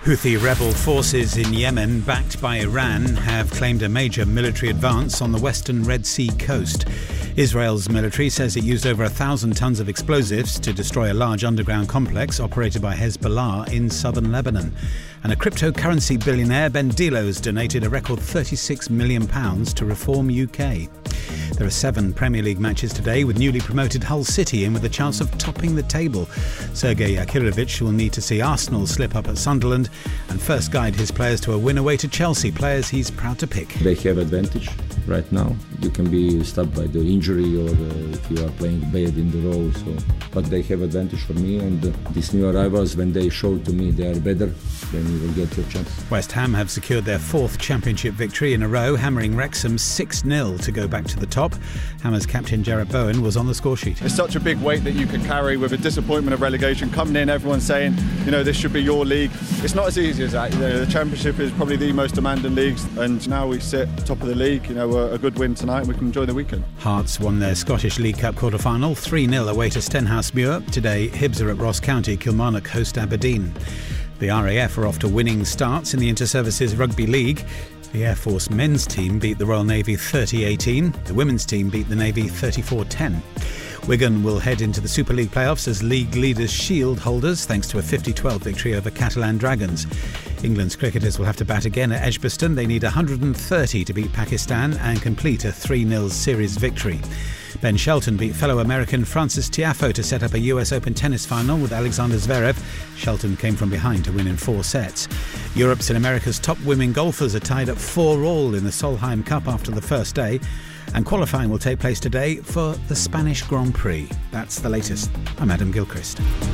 Houthi rebel forces in Yemen, backed by Iran, have claimed a major military advance on the western Red Sea coast. Israel's military says it used over 1,000 tons of explosives to destroy a large underground complex operated by Hezbollah in southern Lebanon. And a cryptocurrency billionaire, Ben Delos, donated a record £36 million to Reform UK. There are 7 Premier League matches today, with newly promoted Hull City in with a chance of topping the table. Sergei Akirovic will need to see Arsenal slip up at Sunderland and first guide his players to a win away to Chelsea, players he's proud to pick. They have advantage right now. You can be stopped by the injury or if you are playing bad in the role. But they have advantage for me, and these new arrivals, when they show to me they are better, then you will get your chance. West Ham have secured their 4th championship victory in a row, hammering Wrexham 6-0 to go back to the top. Hammer's captain Jarrett Bowen was on the score sheet. It's such a big weight that you could carry with a disappointment of relegation coming in, everyone saying, this should be your league. It's not as easy as that. The Championship is probably the most demanding leagues, and now we sit top of the league. A good win tonight, and we can enjoy the weekend. Hearts won their Scottish League Cup quarter-final 3-0 away to Stenhousemuir. Today, Hibs are at Ross County, Kilmarnock host Aberdeen. The RAF are off to winning starts in the Inter-Services Rugby League. The Air Force men's team beat the Royal Navy 30-18. The women's team beat the Navy 34-10. Wigan will head into the Super League playoffs as league leaders shield holders thanks to a 50-12 victory over Catalan Dragons. England's cricketers will have to bat again at Edgbaston. They need 130 to beat Pakistan and complete a 3-0 series victory. Ben Shelton beat fellow American Francis Tiafoe to set up a US Open tennis final with Alexander Zverev. Shelton came from behind to win in 4 sets. Europe's and America's top women golfers are tied at 4-all in the Solheim Cup after the first day. And qualifying will take place today for the Spanish Grand Prix. That's the latest. I'm Adam Gilchrist.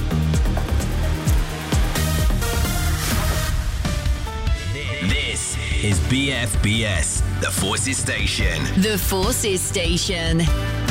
This is BFBS, the Forces Station. The Forces Station.